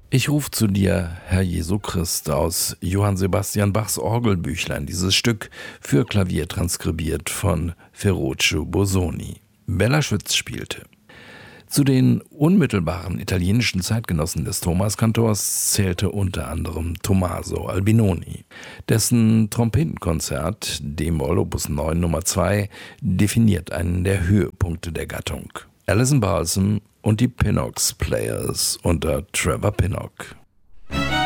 Ich ruf zu dir, Herr Jesu Christ, aus Johann Sebastian Bachs Orgelbüchlein, dieses Stück für Klavier transkribiert von Ferruccio Bosoni. Bella Schütz spielte. Zu den unmittelbaren italienischen Zeitgenossen des Thomaskantors zählte unter anderem Tommaso Albinoni. Dessen Trompetenkonzert d-Moll Opus 9 Nummer 2 definiert einen der Höhepunkte der Gattung. Alison Balsom und die Pinnock Players unter Trevor Pinnock.